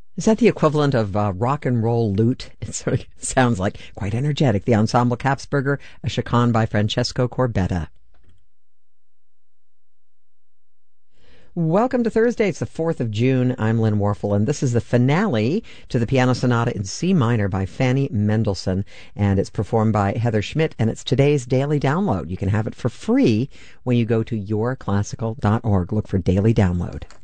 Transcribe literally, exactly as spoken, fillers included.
Is that the equivalent of uh, rock and roll lute? It sort of sounds like quite energetic. The Ensemble Capsberger, a chaconne by Francesco Corbetta. Welcome to Thursday. It's the fourth of June. I'm Lynn Warfel, and this is the finale to the Piano Sonata in C minor by Fanny Mendelssohn, and it's performed by Heather Schmidt, and it's today's daily download. You can have it for free when you go to your classical dot org. Look for daily download.